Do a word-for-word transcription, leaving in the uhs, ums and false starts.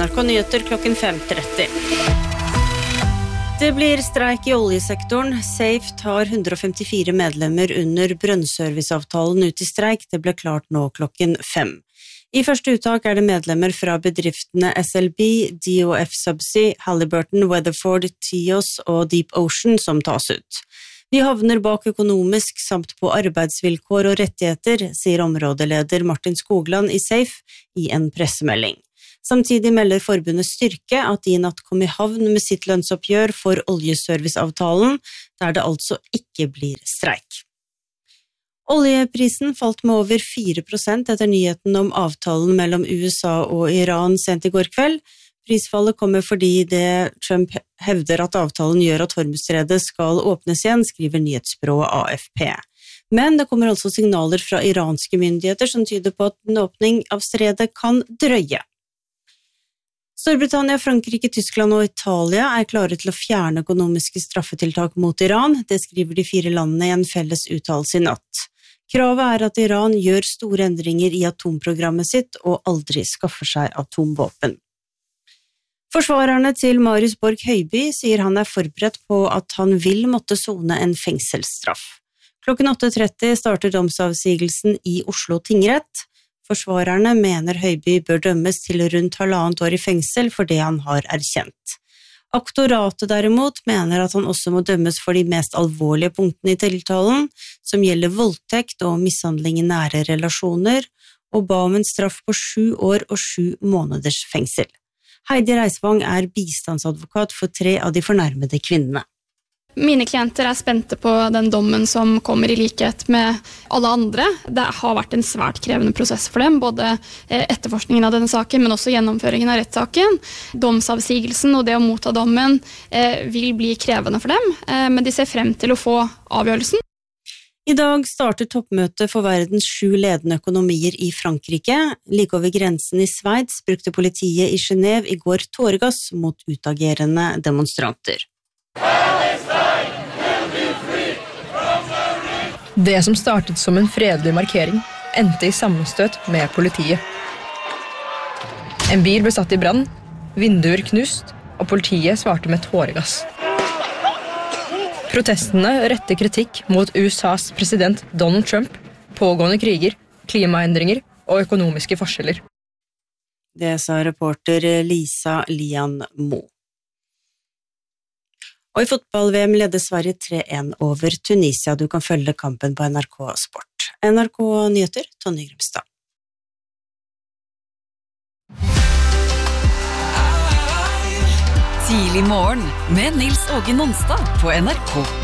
N R K Nyheter klokken fem tretti. Det blir streik i oljesektoren. Safe tar hundre og femtifire medlemmer under brønnserviceavtalen ut i streik. Det ble klart nå klokken fem. I første uttak er det medlemmer fra bedriftene S L B, D O F Subsea, Halliburton, Weatherford, Tios og Deep Ocean som tas ut. Vi havner bak økonomisk samt på arbeidsvilkår og rettigheter, sier områdeleder Martin Skogland i Safe i en pressemelding. Samtidig melder forbundet Styrke at de i natt kom i havn med sitt lønnsoppgjør for oljeserviceavtalen, der det altså ikke blir streik. Oljeprisen falt med over fire prosent etter nyheten om avtalen mellom U S A og Iran sent i går kveld. Prisfallet kommer fordi det Trump hevder at avtalen gjør at Hormuzstredet skal åpnes igjen, skriver nyhetsbyrået A F P. Men det kommer altså signaler fra iranske myndigheter som tyder på at en åpning av stredet kan drøye. Storbritannia, Frankrike, Tyskland og Italia er klare til å fjerne økonomiske straffetiltak mot Iran. Det skriver de fire landene i en felles uttalelse i natt. Kravet er at Iran gjør store endringer i atomprogrammet sitt og aldri skaffer seg atomvåpen. Forsvarerne til Marius Borg Høiby sier han er forberedt på at han vil måtte sone en fengselsstraff. Klokken åtte tretti starter domsavsigelsen i Oslo tingrett. Forsvarerne mener Høiby bør dømmes til rundt halvannet år i fengsel for det han har erkjent. Aktoratet derimot mener at han også må dømmes for de mest alvorlige punktene i tiltalen, som gjelder voldtekt og mishandling i nære relasjoner, og ba om en straff på sju år og sju måneders fengsel. Heidi Reisvang er bistandsadvokat for tre av de fornærmede kvinnene. Mine klienter er spente på den dommen som kommer i likhet med alle andre. Det har vært en svært krevende prosess for dem, både etterforskningen av denne saken, men også gjennomføringen av rettssaken. Domsavsigelsen og det å motta dommen eh, vil bli krevende for dem, eh, men de ser frem til å få avgjørelsen. I dag starter toppmøtet for verdens sju ledende økonomier i Frankrike. Like over grensen i Sveits brukte politiet i Genève i går tåregass mot utagerende demonstranter. Det som startet som en fredelig markering, endte i sammenstøt med politiet. En bil ble satt i brann, vinduer knust, og politiet svarte med tåregass. Protestene retter kritikk mot U S A's president Donald Trump, pågående kriger, klimaendringer og økonomiske forskjeller. Det sa reporter Lisa Lian Mo. Og i fotball-V M leder Sverige tre én over Tunisia. Du kan følge kampen på N R K Sport. N R K Nyheter, Tonje Grimstad. Tidlig morgen med Nils Åge Nonstad på N R K